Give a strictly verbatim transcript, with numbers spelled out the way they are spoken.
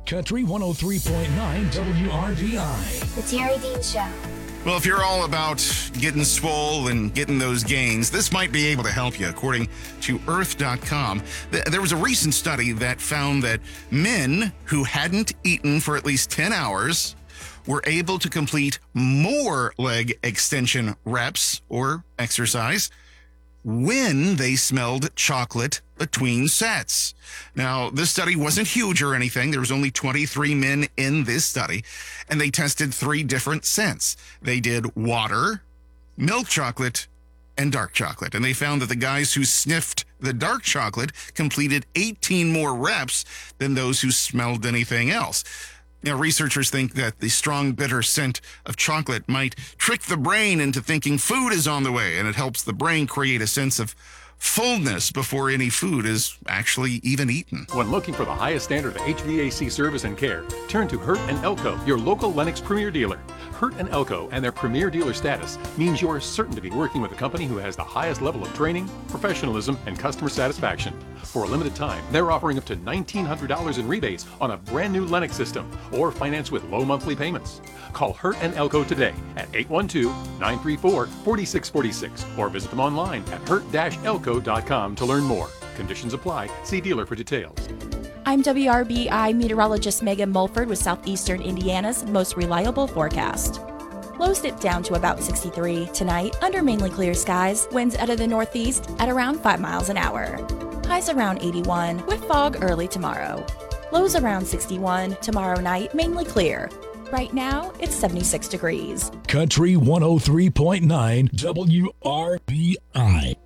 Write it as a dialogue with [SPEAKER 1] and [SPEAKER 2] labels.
[SPEAKER 1] Country one oh three point nine W R B I.
[SPEAKER 2] The Terry Dean Show.
[SPEAKER 3] Well, if you're all about getting swole and getting those gains, this might be able to help you. According to earth dot com, th- there was a recent study that found that men who hadn't eaten for at least ten hours were able to complete more leg extension reps or exercise when they smelled chocolate between sets. Now, this study wasn't huge or anything. There was only twenty-three men in this study, and they tested three different scents. They did water, milk chocolate, and dark chocolate. And they found that the guys who sniffed the dark chocolate completed eighteen more reps than those who smelled anything else. Now, researchers think that the strong, bitter scent of chocolate might trick the brain into thinking food is on the way, and it helps the brain create a sense of fullness before any food is actually even eaten.
[SPEAKER 4] When looking for the highest standard of H V A C service and care, turn to Hurt and Elko, your local Lennox Premier dealer. Hurt and Elko and their Premier dealer status means you're certain to be working with a company who has the highest level of training, professionalism, and customer satisfaction. For a limited time, they're offering up to nineteen hundred dollars in rebates on a brand new Lennox system or finance with low monthly payments. Call Hurt and Elko today at eight one two, nine three four, four six four six or visit them online at hurt dash elko dot com to learn more. Conditions apply. See dealer for details.
[SPEAKER 5] I'm W R B I meteorologist Megan Mulford with Southeastern Indiana's most reliable forecast. Lows dip down to about sixty-three tonight under mainly clear skies. Winds out of the northeast at around five miles an hour. Highs around eighty-one with fog early tomorrow. Lows around sixty-one tomorrow night, mainly clear. Right now, it's seventy-six degrees.
[SPEAKER 1] Country one oh three point nine W R B I.